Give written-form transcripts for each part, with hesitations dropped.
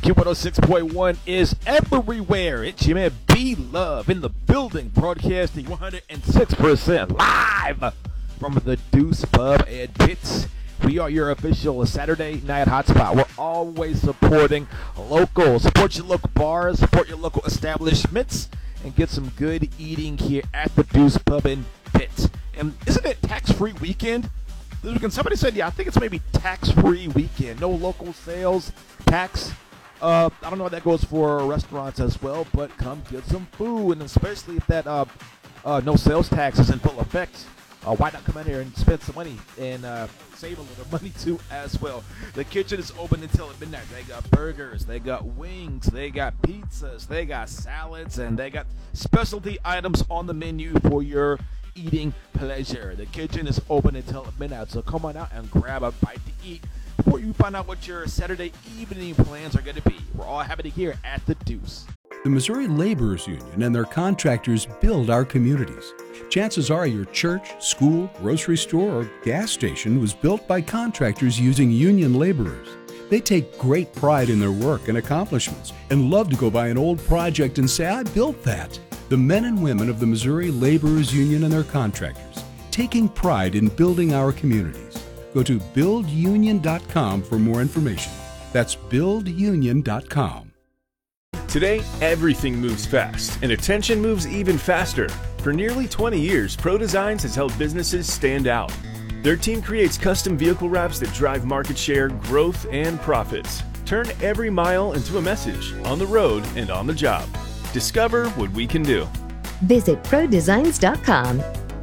Q106.1 is everywhere. It's your man B Love in the building, broadcasting 106% live from the Deuce Pub and Pits. We are your official Saturday night hotspot. We're always supporting local. Support your local bars, support your local establishments, and get some good eating here at the Deuce Pub and Pits. And isn't it tax-free weekend? This weekend, somebody said, yeah, I think it's maybe tax-free weekend. No local sales tax. I don't know if that goes for restaurants as well, but come get some food, and especially if that no sales tax is in full effect. Why not come in here and spend some money and save a little money too as well? The kitchen is open until midnight. They got burgers, they got wings, they got pizzas, they got salads, and they got specialty items on the menu for your eating pleasure. The kitchen is open until midnight, so come on out and grab a bite to eat before you find out what your Saturday evening plans are going to be. We're all happy to hear at the Deuce. The Missouri Laborers Union and their contractors build our communities. Chances are your church, school, grocery store, or gas station was built by contractors using union laborers. They take great pride in their work and accomplishments and love to go by an old project and say, I built that. The men and women of the Missouri Laborers Union and their contractors, taking pride in building our communities. Go to buildunion.com for more information. That's buildunion.com. Today, everything moves fast, and attention moves even faster. For nearly 20 years, Pro Designs has helped businesses stand out. Their team creates custom vehicle wraps that drive market share, growth, and profits. Turn every mile into a message, on the road and on the job. Discover what we can do. Visit ProDesigns.com.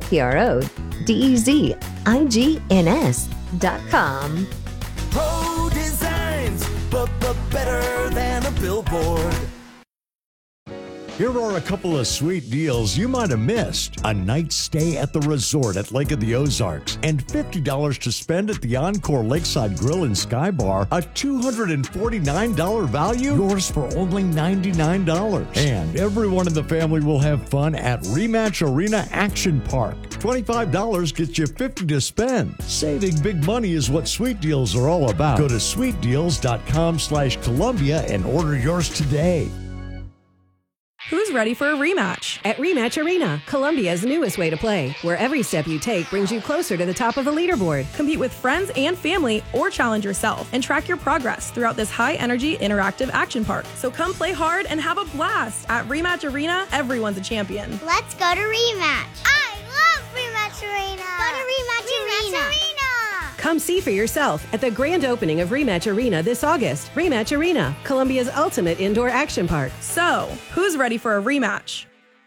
ProDesigns.com. Pro Designs, but better than a billboard. Here are a couple of sweet deals you might have missed. A night stay at the resort at Lake of the Ozarks and $50 to spend at the Encore Lakeside Grill and Sky Bar. A $249 value, yours for only $99. And everyone in the family will have fun at Rematch Arena Action Park. $25 gets you $50 to spend. Saving big money is what Sweet Deals are all about. Go to sweetdeals.com/Columbia and order yours today. Who's ready for a rematch? At Rematch Arena, Columbia's newest way to play, where every step you take brings you closer to the top of the leaderboard. Compete with friends and family or challenge yourself and track your progress throughout this high-energy interactive action park. So come play hard and have a blast. At Rematch Arena, everyone's a champion. Let's go to Rematch. I love Rematch Arena. Go to Rematch Arena. Come see for yourself at the grand opening of Rematch Arena this August. Rematch Arena, Columbia's ultimate indoor action park. So, who's ready for a rematch?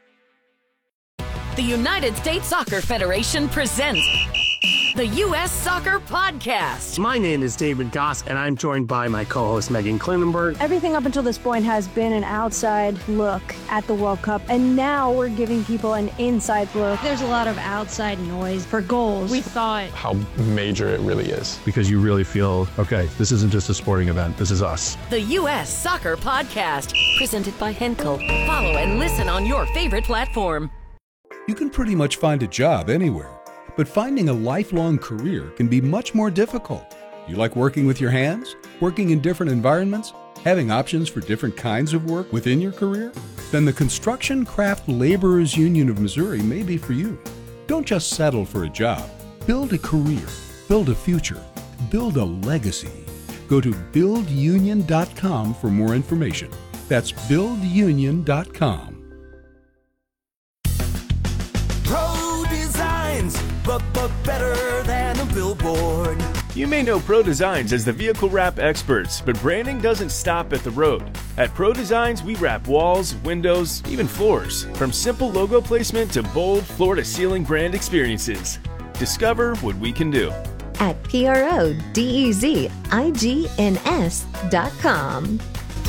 The United States Soccer Federation presents the U.S. Soccer Podcast. My name is David Goss, and I'm joined by my co-host Megan Klinenberg. Everything up until this point has been an outside look at the World Cup, and now we're giving people an inside look. There's a lot of outside noise for goals. We thought how major it really is. Because you really feel, okay, this isn't just a sporting event, this is us. The U.S. Soccer Podcast, presented by Henkel. Follow and listen on your favorite platform. You can pretty much find a job anywhere. But finding a lifelong career can be much more difficult. You like working with your hands? Working in different environments? Having options for different kinds of work within your career? Then the Construction Craft Laborers Union of Missouri may be for you. Don't just settle for a job. Build a career. Build a future. Build a legacy. Go to buildunion.com for more information. That's buildunion.com. But better than a billboard. You may know Pro Designs as the vehicle wrap experts, but branding doesn't stop at the road. At Pro Designs, we wrap walls, windows, even floors. From simple logo placement to bold floor-to-ceiling brand experiences. Discover what we can do. At PRODEZIGNS.com.